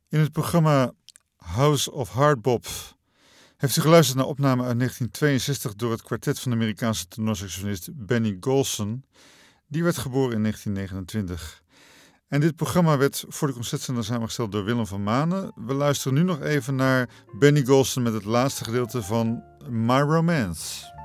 In het programma House of Hardbop heeft u geluisterd naar opname uit 1962 door het kwartet van de Amerikaanse tenorsaxofonist Benny Golson. Die werd geboren in 1929. En dit programma werd voor de concertzender samengesteld door Willem van Manen. We luisteren nu nog even naar Benny Golson met het laatste gedeelte van My Romance.